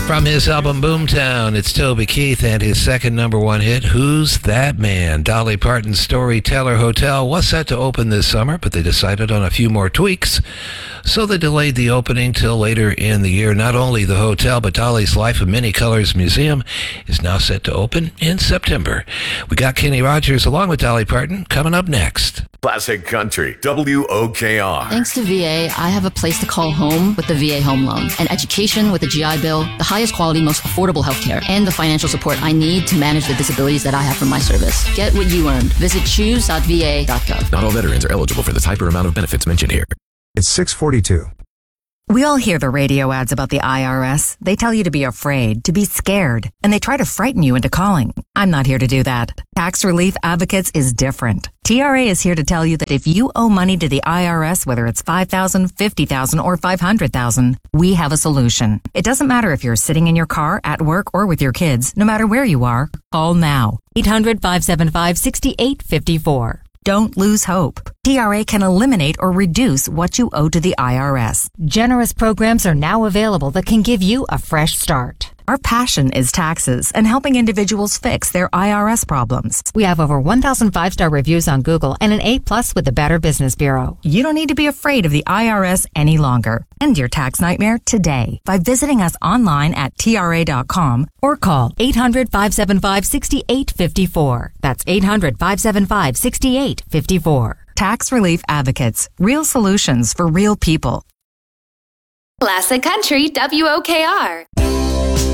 From his album Boomtown, it's Toby Keith and his second number one hit, Who's That Man? Dolly Parton's Storyteller Hotel was set to open this summer, but they decided on a few more tweaks, so they delayed the opening till later in the year. Not only the hotel, but Dolly's Life of Many Colors Museum is now set to open in September. We got Kenny Rogers along with Dolly Parton coming up next. Classic Country, WOKR. Thanks to VA, I have a place to call home with the VA Home Loan, an education with a GI Bill, the highest quality, most affordable healthcare, and the financial support I need to manage the disabilities that I have from my service. Get what you earned. Visit choose.va.gov. Not all veterans are eligible for the type or amount of benefits mentioned here. It's 6:42. We all hear the radio ads about the IRS. They tell you to be afraid, to be scared, and they try to frighten you into calling. I'm not here to do that. Tax Relief Advocates is different. TRA is here to tell you that if you owe money to the IRS, whether it's $5,000, $50,000, or $500,000, we have a solution. It doesn't matter if you're sitting in your car, at work, or with your kids. No matter where you are, call now. 800-575-6854. Don't lose hope. TRA can eliminate or reduce what you owe to the IRS. Generous programs are now available that can give you a fresh start. Our passion is taxes and helping individuals fix their IRS problems. We have over 1,000 5-star reviews on Google and an A+ with the Better Business Bureau. You don't need to be afraid of the IRS any longer. End your tax nightmare today by visiting us online at TRA.com or call 800-575-6854. That's 800-575-6854. Tax Relief Advocates. Real solutions for real people. Classic Country, WOKR.